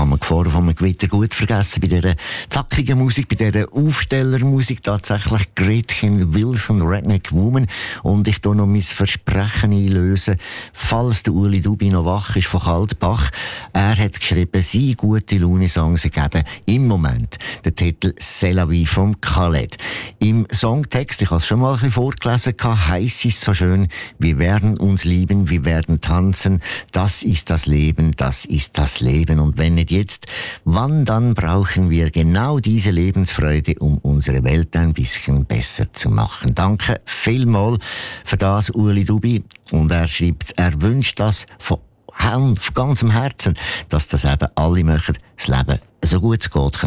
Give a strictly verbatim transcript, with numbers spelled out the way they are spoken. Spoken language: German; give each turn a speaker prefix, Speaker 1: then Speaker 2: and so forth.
Speaker 1: kann man Gefahr von einem Gewitter gut vergessen. Bei dieser zackigen Musik, bei dieser Aufstellermusik tatsächlich Gretchen Wilson, Redneck Woman. Und ich tue noch mein Versprechen einlösen, falls der Ueli Dubi noch wach ist von Kaltbach. Er hat geschrieben, seine gute Laune-Songs geben im Moment den Titel C'est la vie vom Khaled. Im Songtext, ich habe es schon mal ein bisschen vorgelesen, heisst es so schön, wir werden uns lieben, wir werden tanzen, das ist das Leben, das ist das Leben. Und wenn nicht jetzt, wann dann brauchen wir genau diese Lebensfreude, um unsere Welt ein bisschen besser zu machen. Danke vielmals für das, Ueli Dubi. Und er schreibt, er wünscht das von von ganzem Herzen, dass das eben alle möchten, das Leben so gut es geht